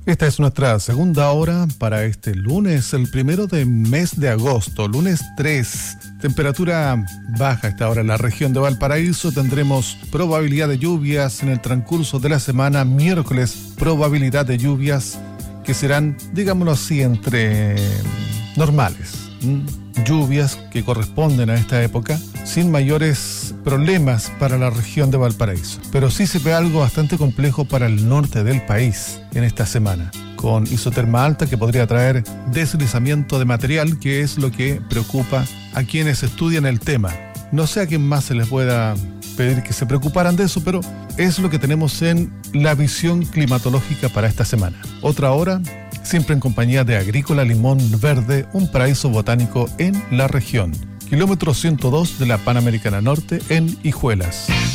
Esta es nuestra segunda hora para este lunes, el primero de mes de agosto, lunes 3. Temperatura baja a esta hora en la región de Valparaíso. Tendremos probabilidad de lluvias en el transcurso de la semana. Miércoles, probabilidad de lluvias que serán, digámoslo así, entre normales. Lluvias que corresponden a esta época, sin mayores problemas para la región de Valparaíso. Pero sí se ve algo bastante complejo para el norte del país en esta semana, con isoterma alta que podría traer deslizamiento de material, que es lo que preocupa a quienes estudian el tema. No sé a quién más se les pueda pedir que se preocuparan de eso, pero es lo que tenemos en la visión climatológica para esta semana. Otra hora, siempre en compañía de Agrícola Limón Verde, un paraíso botánico en la región. Kilómetro 102 de la Panamericana Norte en Hijuelas.